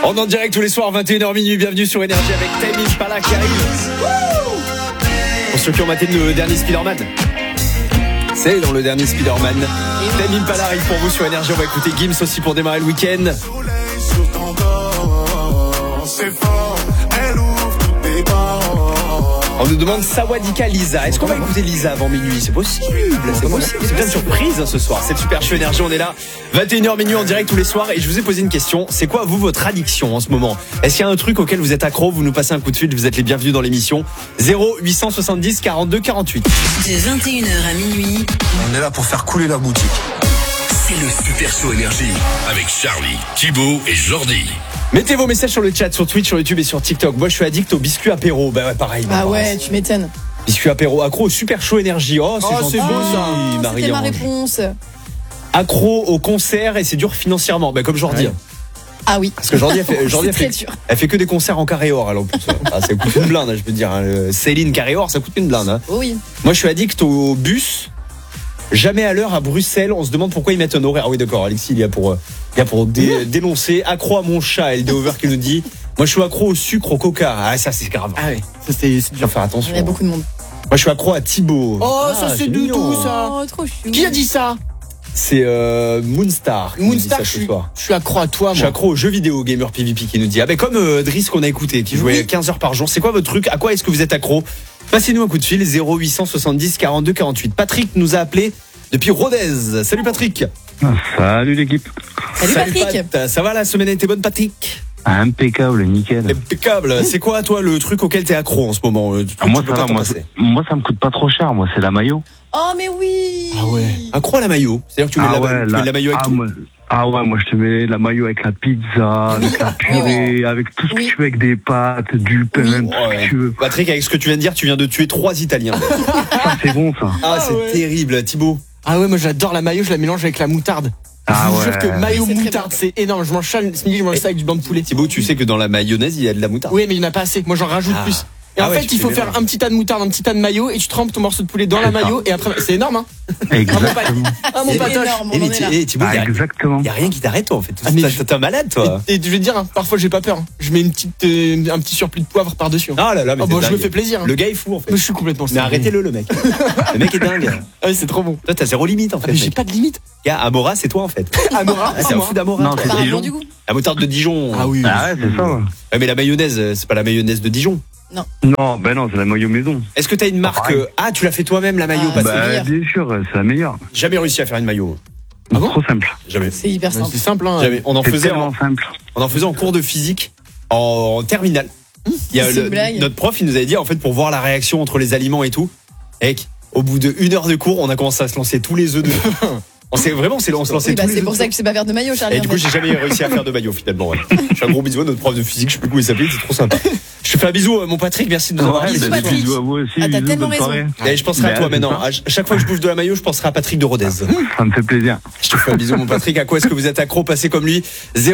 On est en direct tous les soirs, 21h minuit. Bienvenue sur Énergie avec Tame Impala qui arrive. Pour ceux qui ont maté le dernier Spider-Man. C'est dans le dernier Spider-Man. Tame Impala arrive pour vous sur Énergie. On va écouter Gims aussi pour démarrer le week-end. On nous demande Sawadika Lisa. Est-ce qu'on va écouter Lisa avant minuit? C'est possible, c'est possible. C'est plein de surprises ce soir. C'est super chaud Énergie, on est là. 21h minuit en direct tous les soirs. Et je vous ai posé une question. C'est quoi, vous, votre addiction en ce moment? Est-ce qu'il y a un truc auquel vous êtes accro? Vous nous passez un coup de fil, vous êtes les bienvenus dans l'émission. 0870 42 48. De 21h à minuit. On est là pour faire couler la boutique. C'est le Super Show Énergie avec Charlie, Thibaut et Jordi. Mettez vos messages sur le chat, sur Twitch, sur YouTube et sur TikTok. Moi, je suis addict aux biscuits apéro. Bah ouais, pareil. Ah ouais, tu m'étonnes. Biscuits apéro, accro au Super Show Énergie. Oh, c'est gentil. C'est beau ça. C'était ma Marie-Ange. réponse. Accro au concert et c'est dur financièrement. Bah comme Jordi. Ouais. Ah oui. Parce que Jordi C'est elle fait que des concerts en carré or. Alors, en plus, ça coûte une blinde, je peux dire. Céline carré or, ça coûte une blinde. Hein. Oh oui. Moi, je suis addict au bus. Jamais à l'heure à Bruxelles. On se demande pourquoi ils mettent un horaire. Ah oui, d'accord. Alexis, il y a pour dénoncer. Accro à mon chat. LD Over qui nous dit. Moi, je suis accro au sucre, au coca. Ah, ça, c'est grave. Ah ouais. Ça, c'est dur. Faire attention. Il y a beaucoup de monde. Moi, je suis accro à Thibaut. Oh, ça c'est doudou ça. Oh, trop chou. Qui a dit ça? C'est Moonstar. qui nous dit ça ce soir. Je suis accro à toi, Je suis moi. accro aux jeux vidéo, Gamer PvP qui nous dit. Ah ben comme Driss qu'on a écouté, qui jouait 15 heures par jour. C'est quoi votre truc? À quoi est-ce que vous êtes accro? Passez-nous un coup de fil, 0870 42 48. Patrick nous a appelé depuis Rodez. Salut Patrick. Salut l'équipe. Salut Patrick. Pat. Ça va, la semaine a été bonne Patrick? Impeccable, nickel. Impeccable. C'est quoi toi le truc auquel t'es accro en ce moment? Moi ça va, moi ça me coûte pas trop cher, moi c'est la maillot. Oh mais oui. Ah ouais. Accro à la maillot. C'est-à-dire que tu mets la maillot avec tout. Moi je te mets la maillot avec la pizza, avec la purée, avec tout ce que tu veux, avec des pâtes, du pain, tout ce que tu veux. Patrick, avec ce que tu viens de dire, tu viens de tuer 3 Italiens. Ça c'est bon ça. Ah c'est terrible, Thibaut. Ah ouais, moi j'adore la mayo, je la mélange avec la moutarde. Je vous jure que mayo moutarde, c'est énorme. Je mange ça ce midi, je mange ça avec du blanc de poulet. Thibaut, tu sais que dans la mayonnaise, il y a de la moutarde. Oui, mais il n'y en a pas assez. Moi j'en rajoute plus. Et en fait, il faut faire un petit tas de moutarde, un petit tas de mayo, et tu trempes ton morceau de poulet dans la mayo, et après, c'est énorme, hein. Exactement. Ah mon patoche. Thibaut, exactement. Il n'y a rien qui t'arrête, toi, en fait. T'es un malade, toi. Et je vais te dire, hein, parfois j'ai pas peur. Je mets un petit surplus de poivre par-dessus. Ah là là, mais je me fais plaisir. Le gars est fou, en fait. Mais je suis complètement. Mais arrêtez-le, le mec. Le mec est dingue. Ah oui, c'est trop bon. Toi, t'as zéro limite, en fait. Mais j'ai pas de limite. Gars, Amora, c'est toi, en fait. Amora, c'est un fou d'Amora. Non, c'est Dijon. Du coup. La moutarde de Dijon. Ah oui. Ah ouais, c'est ça. Ouais, mais la mayonnaise, c'est pas la mayonnaise de Dijon. Non, ben non, c'est la maillot maison. Est-ce que t'as une marque? Ah, tu l'as fait toi-même, la maillot, Ah, Patrick? Bien sûr, c'est la meilleure. Jamais réussi à faire une maillot. Ah bon? Trop simple. Jamais. C'est hyper simple. C'est simple, hein. Jamais. On en C'est faisait tellement simple. en cours de physique en terminale. Il y a C'est une blague. notre prof, il nous avait dit, en fait, pour voir la réaction entre les aliments et tout. Et au bout de 1 heure de cours, on a commencé à se lancer tous les œufs de. On se lançait Oui, tous les c'est œufs pour de- ça que je sais pas faire de maillot, Charlie. Et du coup, j'ai jamais réussi à faire de maillot finalement. Ouais. Je fais un gros bisou à notre prof de physique, je sais plus comment il s'appelle, c'est trop sympa. Je te fais un bisou, mon Patrick, merci de nous avoir bisous, dit. Patrick. Bisous à vous aussi. Ah, t'as bisous, tellement bonne raison. soirée. Et je penserai à toi c'est maintenant. ça. À chaque fois que je bouge de la maillot, je penserai à Patrick de Rodez. Ça me fait plaisir. Je te fais un bisou, mon Patrick. À quoi est-ce que vous êtes accro? Passez comme lui.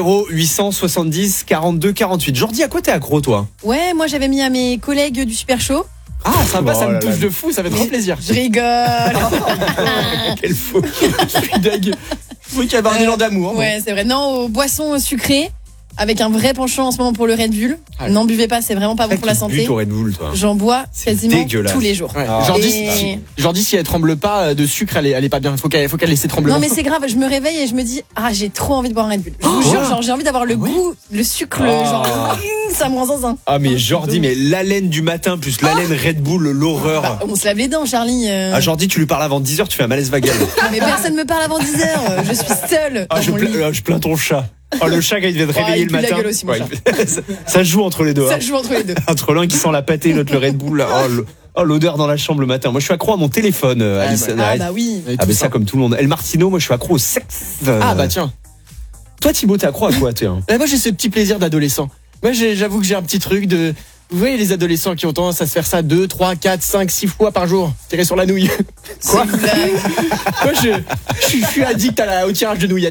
0870 42 48. Jordi, à quoi t'es accro, toi? Ouais, moi j'avais mis à mes collègues du Super Show. Ah, sympa, ça Oh me là touche là. de fou, ça fait trop plaisir. Je rigole. Quel fou. Je suis deg. Faut qu'il y ait un élan d'amour. Ouais, c'est vrai. Non, aux boissons sucrées, avec un vrai penchant en ce moment pour le Red Bull. Ah. N'en buvez pas, c'est vraiment pas bon pour la santé. Red Bull, toi. J'en bois quasiment dégueulasse. tous les jours. Ouais. Ah. Jordi, si elle tremble pas de sucre, elle est pas bien. Faut qu'elle laisse trembler. Non mais c'est grave, je me réveille et je me dis j'ai trop envie de boire un Red Bull. Je vous jure, genre j'ai envie d'avoir le goût, le sucre, genre ça me rend zinzin. Ah, mais Jordi, mais l'haleine du matin plus l'haleine Red Bull, l'horreur. Bah, on se lave les dents, Charlie. Ah, Jordi, tu lui parles avant 10h, tu fais un malaise vagal. Mais personne me parle avant 10h. Je suis seule. Ah, dans mon lit. je plains ton chat. Oh, le chat, quand il devait te réveiller il le pue la matin. gueule aussi, mon chat. Ça se joue entre les deux. Ça hein. joue entre les deux. Entre l'un qui sent la pâtée, l'autre le Red Bull. Là. Oh, l'odeur dans la chambre le matin. Moi, je suis accro à mon téléphone, Alice. Ah bah oui. Ah, mais ça, comme tout le monde. El Martino, moi, je suis accro au sexe. Ah bah tiens. Toi, Thibaut, t'es accro à quoi, toi? Moi j'ai ce petit plaisir d'adolescent. Moi j'avoue que j'ai un petit truc de. Vous voyez les adolescents qui ont tendance à se faire ça 2, 3, 4, 5, 6 fois par jour. Tirer sur la nouille. Quoi? Moi je suis addict au tirage de nouillettes.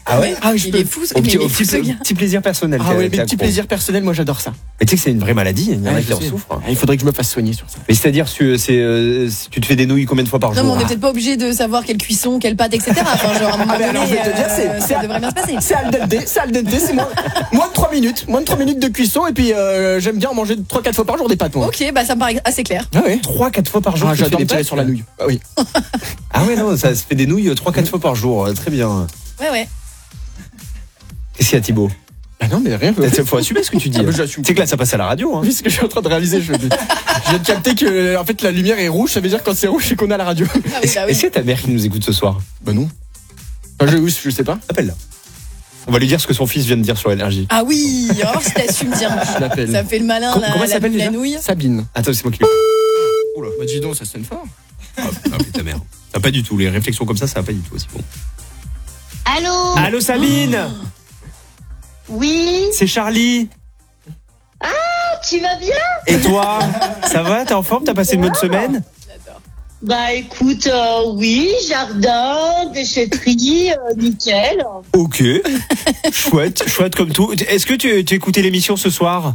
Ah ouais? Ah oui, Il est fou, Au mais il est fou, petit, ce gars. petit plaisir personnel. Ah t'es- ouais, t'es mes petits accro. plaisirs personnels, moi j'adore ça. Mais tu sais que c'est une vraie maladie, il y en a Ouais, qui en je sais. souffrent. Ah, il faudrait que je me fasse soigner sur ça. Mais c'est-à-dire, tu te fais des nouilles combien de fois par Non, jour? mais on n'est peut-être pas obligé de savoir quelle cuisson, quelle pâte, etc. Enfin, genre, à un moment mais alors, donné, je vais te dire, ça devrait bien se passer. C'est al dente, c'est moins de 3 minutes. Moins de 3 minutes de cuisson et puis j'aime bien en manger 3-4 fois par jour des pâtes, moi. Ok, bah ça me paraît assez clair. Ah ouais. 3-4 fois par jour. Ah, tu fais j'adore des me tirer pâtes sur la nouille. Ah oui. Ah ouais, non, ça se fait des nouilles 3-4 fois par jour. Très bien. Ouais. Qu'est-ce qu'il y a, Thibaut? Ah non, mais rien. Il faut assumer ce que tu dis. Ah bah, j'assume. C'est que là, ça passe à la radio. Hein. Oui, ce que je suis en train de réaliser, je viens de capter que en fait la lumière est rouge, ça veut dire que quand c'est rouge, c'est qu'on a la radio. Ah oui, bah oui. Est-ce que ta mère qui nous écoute ce soir? Bah non. Enfin, je sais pas. Appelle-la. On va lui dire ce que son fils vient de dire sur l'énergie. Ah oui, on va voir si t'assumes bien. Je l'appelle. Ça fait le malin, Comment elle s'appelle la déjà nouille. Sabine. Attends, c'est moi qui. Oula. Bah dis donc, ça sonne fort. Ah, ta mère. Ça pas du tout. Les réflexions comme ça va pas du tout aussi bon. Allô? Allô, Sabine? Oui? C'est Charlie. Tu vas bien? Et toi? Ça va? T'es en forme? T'as passé une bonne semaine? Bah écoute, oui, jardin, déchetterie, nickel. Ok. Chouette comme tout. Est-ce que tu écoutais l'émission ce soir?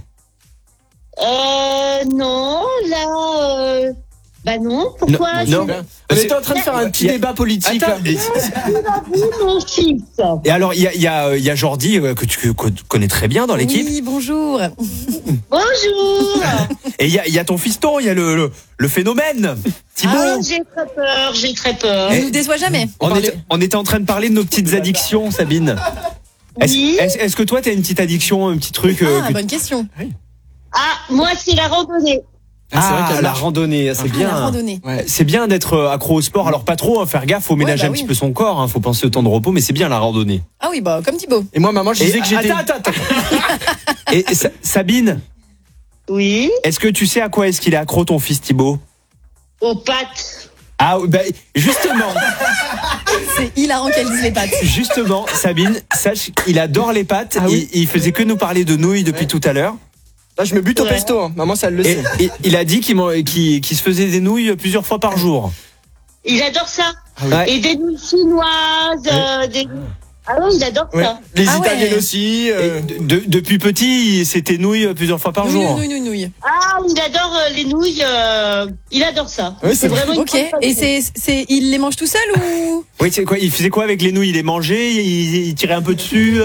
Non, là, bah non, pourquoi? Non. On était en train de faire un petit débat politique là. Attends, Mon fils. et alors, il y a Jordi que tu connais très bien dans l'équipe. Oui, bonjour. Bonjour. Et il y a ton fiston, il y a le phénomène. Thibaut. Ah, j'ai très peur. On nous déçoit jamais. On était en train de parler de nos petites addictions, Sabine. Oui. Est-ce que toi, t'as une petite addiction, un petit truc Ah, bonne question. Ah, moi, c'est la randonnée. Ah, c'est vrai qu'il y a la marche. randonnée, c'est Ah, bien. la randonnée. Ouais. C'est bien d'être accro au sport. Alors pas trop, hein, faire gaffe, faut ménager bah un oui. petit peu son corps, hein, faut penser au temps de repos, mais c'est bien la randonnée. Ah oui, bah comme Thibaut. Et moi maman, je disais que j'étais Attends. Et Sabine, Oui. est-ce que tu sais à quoi est-ce qu'il est accro ton fils Thibaut? Aux pâtes. Ah bah justement, C'est hilarant qu'elle dise les pâtes. justement, Sabine, sache qu'il adore les pâtes. Ah oui. Il faisait que nous parler de nouilles depuis tout à l'heure. Là, je me bute au Ouais. pesto, hein. Maman, ça elle le Et, sait. il a dit qu'il se faisait des nouilles plusieurs fois par jour. Il adore ça. Ouais. Et des nouilles chinoises, des... Ah non, il adore Ouais. ça. Les Ah ouais. Italiennes aussi. Et depuis petit, c'était nouilles plusieurs fois par jour. Nouille. Ah, il adore les nouilles, il adore ça. Ouais, c'est vraiment une Ok, grande et passion. il les mange tout seul ou? Oui, c'est quoi? Il faisait quoi avec les nouilles? Il les mangeait, il tirait un peu dessus.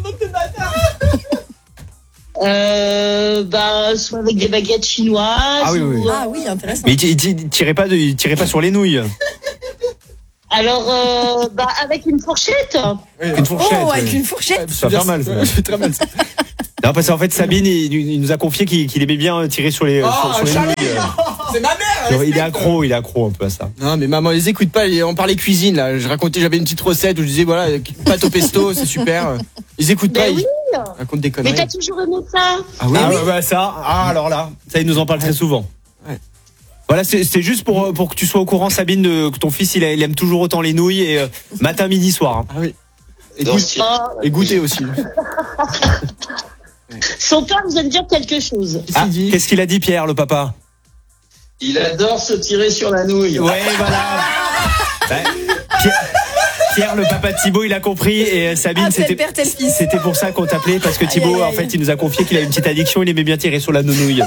Bah, soit avec des baguettes chinoises. Ah oui, oui. ou, Ah oui, intéressant. Mais il tirait pas sur les nouilles. Alors, bah, avec une fourchette. Une fourchette. Oh, avec ouais. une fourchette. Ça va faire mal. Ça. Ouais, c'est très mal. Ça. Non, parce qu'en fait, Sabine, il nous a confié qu'il aimait bien tirer sur les, sur les Charlie, nouilles. c'est ma mère. Il est accro un peu à ça. Non mais maman, les écoute pas, on parlait cuisine là. Je racontais, j'avais une petite recette où je disais voilà, pâte au pesto, c'est super. Ils écoutent pas, Ben oui. ils racontent des Mais conneries. t'as toujours aimé ça. Ah oui, alors là, ça, il nous en parle très souvent. Ouais. Voilà, c'est juste pour que tu sois au courant, Sabine, que ton fils, il aime toujours autant les nouilles, et matin, midi, soir. Hein. Ah oui. Et, Oh, et goûter aussi. son père vous aime dire quelque chose. Ah, dit qu'est-ce qu'il a dit, Pierre, le papa? Il adore se tirer sur la nouille. Ouais, voilà. Ouais. Pierre, le papa de Thibaut, il a compris, et Sabine, Ah, tel père, tel fils. c'était pour ça qu'on t'appelait, parce que Aïe, Thibaut, aïe, aïe. en fait, il nous a confié qu'il avait une petite addiction, il aimait bien tirer sur la nouille.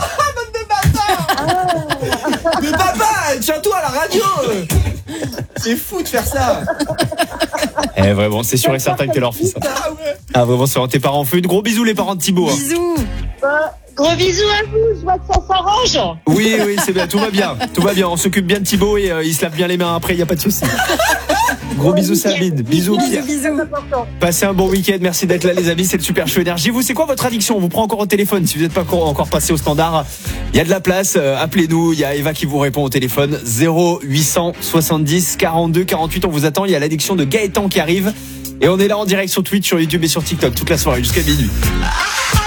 Mais papa, tiens-toi à la radio. C'est fou de faire ça. Eh, vraiment, c'est sûr et certain que t'es leur fils. Hein. Ah, vraiment, c'est tes parents. Fais de gros bisous, les parents de Thibaut. Hein. Bisous. Gros bisous à vous, je vois que ça s'arrange. Oui, c'est bien, tout va bien. Tout va bien, on s'occupe bien de Thibaut et il se lave bien les mains après, il n'y a pas de souci. Gros bisous, Sabine. Bisous, Pierre. Bisous. Passez un bon week-end, merci d'être là les amis, c'est le Super Show Énergie. Vous, c'est quoi votre addiction? On vous prend encore au téléphone, si vous n'êtes pas encore passé au standard, il y a de la place, appelez-nous, il y a Eva qui vous répond au téléphone, 0870 42 48, on vous attend, il y a l'addiction de Gaëtan qui arrive, et on est là en direct sur Twitch, sur YouTube et sur TikTok toute la soirée jusqu'à minuit.